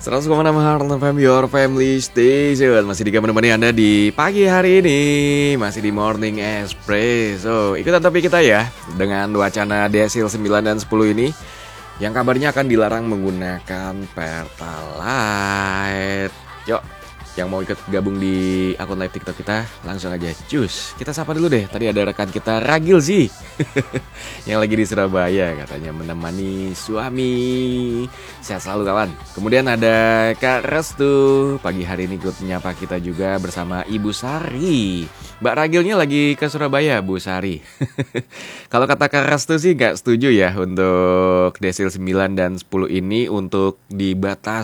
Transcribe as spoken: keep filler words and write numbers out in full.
seratus koma enam Heart F M, your family station. Masih di menemani Anda di pagi hari ini. Masih di Morning Espresso. Ikutan topik kita ya, dengan wacana desil sembilan dan sepuluh ini, yang kabarnya akan dilarang menggunakan Pertalite. Yuk, yang mau ikut gabung di akun live TikTok kita, langsung aja cus. Kita sapa dulu deh, tadi ada rekan kita Ragil sih yang lagi di Surabaya, katanya menemani suami. Sehat selalu kawan. Kemudian ada Kak Restu, pagi hari ini ikut menyapa kita juga bersama Ibu Sari. Mbak Ragilnya lagi ke Surabaya, Bu Sari. Kalau kata Kak Restu sih gak setuju ya untuk desil sembilan dan sepuluh ini untuk dibatasi